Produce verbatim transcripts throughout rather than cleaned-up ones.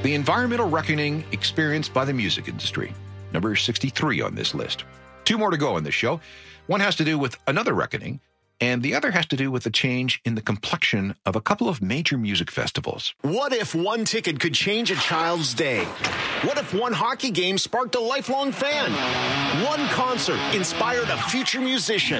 The environmental reckoning experienced by the music industry. Number sixty-three on this list. Two more to go on this show. One has to do with another reckoning, and the other has to do with a change in the complexion of a couple of major music festivals. What if one ticket could change a child's day? What if one hockey game sparked a lifelong fan? One concert inspired a future musician?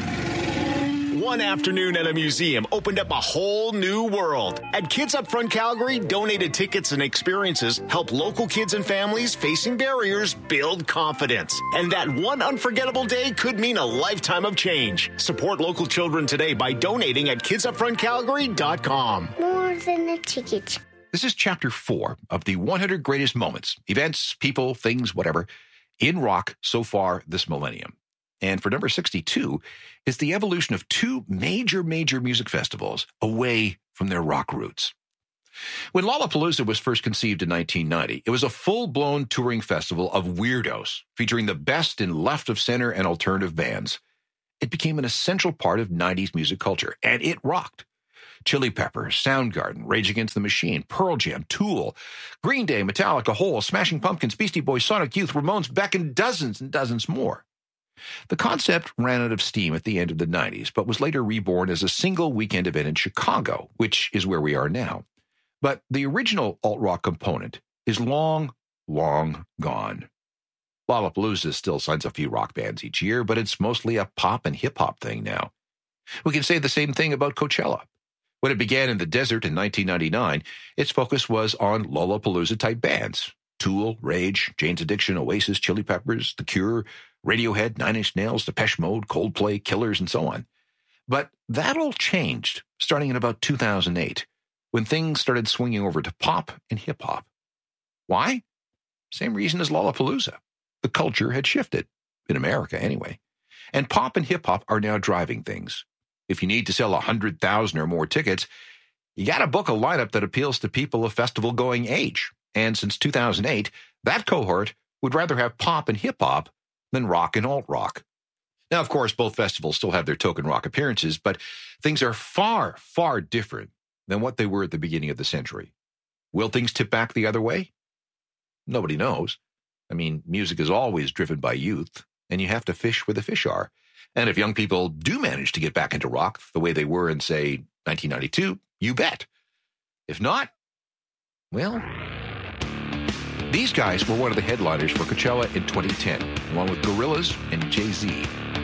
One afternoon at a museum opened up a whole new world. At Kids Up Front Calgary, donated tickets and experiences help local kids and families facing barriers build confidence. And that one unforgettable day could mean a lifetime of change. Support local children today by donating at kids up front calgary dot com. More than a ticket. This is chapter four of the one hundred greatest moments, events, people, things, whatever, in rock so far this millennium. And for number sixty-two is the evolution of two major, major music festivals away from their rock roots. When Lollapalooza was first conceived in nineteen ninety, it was a full-blown touring festival of weirdos, featuring the best in left-of-center and alternative bands. It became an essential part of nineties music culture, and it rocked. Chili Peppers, Soundgarden, Rage Against the Machine, Pearl Jam, Tool, Green Day, Metallica, Hole, Smashing Pumpkins, Beastie Boys, Sonic Youth, Ramones, Beck, and dozens and dozens more. The concept ran out of steam at the end of the nineties, but was later reborn as a single weekend event in Chicago, which is where we are now. But the original alt-rock component is long, long gone. Lollapalooza still signs a few rock bands each year, but it's mostly a pop and hip-hop thing now. We can say the same thing about Coachella. When it began in the desert in nineteen ninety-nine, its focus was on Lollapalooza-type bands. Tool, Rage, Jane's Addiction, Oasis, Chili Peppers, The Cure, Radiohead, Nine Inch Nails, Depeche Mode, Coldplay, Killers, and so on. But that all changed starting in about two thousand eight, when things started swinging over to pop and hip-hop. Why? Same reason as Lollapalooza. The culture had shifted, in America anyway. And pop and hip-hop are now driving things. If you need to sell one hundred thousand or more tickets, you got to book a lineup that appeals to people of festival-going age. And since two thousand eight, that cohort would rather have pop and hip-hop than rock and alt-rock. Now, of course, both festivals still have their token rock appearances, but things are far, far different than what they were at the beginning of the century. Will things tip back the other way? Nobody knows. I mean, music is always driven by youth, and you have to fish where the fish are. And if young people do manage to get back into rock the way they were in, say, nineteen ninety-two, you bet. If not, well, these guys were one of the headliners for Coachella in twenty ten, along with Gorillaz and Jay-Z.